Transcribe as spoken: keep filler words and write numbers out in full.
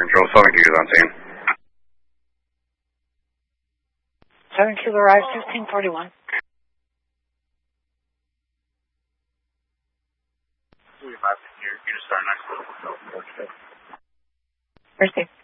Control, Southern Q is on scene. Southern Q arrived fifteen forty-one. Mercy.